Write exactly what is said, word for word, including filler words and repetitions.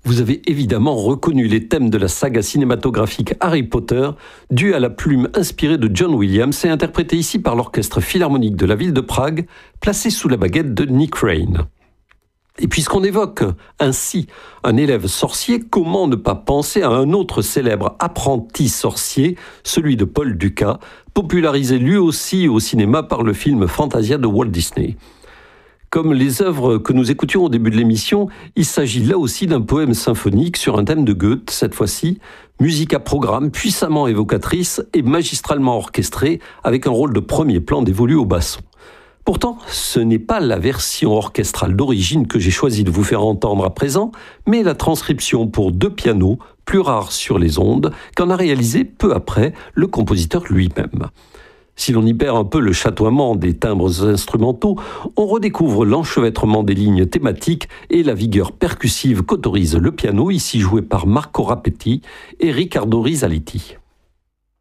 Vous avez évidemment reconnu les thèmes de la saga cinématographique Harry Potter, due à la plume inspirée de John Williams et interprétée ici par l'Orchestre Philharmonique de la ville de Prague, placé sous la baguette de Nick Rain. Et puisqu'on évoque ainsi un élève sorcier, comment ne pas penser à un autre célèbre apprenti sorcier, celui de Paul Dukas, popularisé lui aussi au cinéma par le film Fantasia de Walt Disney. Comme les œuvres que nous écoutions au début de l'émission, il s'agit là aussi d'un poème symphonique sur un thème de Goethe, cette fois-ci, musique à programme puissamment évocatrice et magistralement orchestrée, avec un rôle de premier plan dévolu au basson. Pourtant, ce n'est pas la version orchestrale d'origine que j'ai choisi de vous faire entendre à présent, mais la transcription pour deux pianos, plus rare sur les ondes, qu'en a réalisé peu après le compositeur lui-même. Si l'on y perd un peu le chatoiement des timbres instrumentaux, on redécouvre l'enchevêtrement des lignes thématiques et la vigueur percussive qu'autorise le piano, ici joué par Marco Rapetti et Riccardo Risaliti.